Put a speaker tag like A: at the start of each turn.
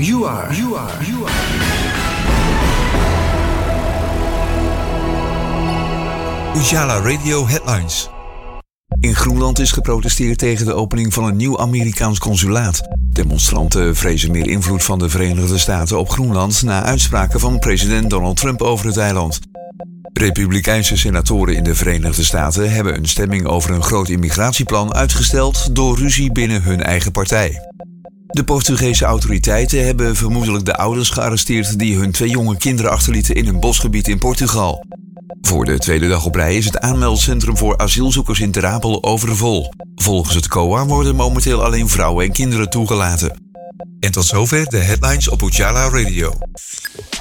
A: You are.
B: Ujala Radio Headlines. In Groenland is geprotesteerd tegen de opening van een nieuw Amerikaans consulaat. Demonstranten vrezen meer invloed van de Verenigde Staten op Groenland na uitspraken van president Donald Trump over het eiland. Republikeinse senatoren in de Verenigde Staten hebben een stemming over een groot immigratieplan uitgesteld door ruzie binnen hun eigen partij. De Portugese autoriteiten hebben vermoedelijk de ouders gearresteerd die hun 2 jonge kinderen achterlieten in een bosgebied in Portugal. Voor de tweede dag op rij is het aanmeldcentrum voor asielzoekers in Ter Apel overvol. Volgens het COA worden momenteel alleen vrouwen en kinderen toegelaten. En tot zover de headlines op Ujala Radio.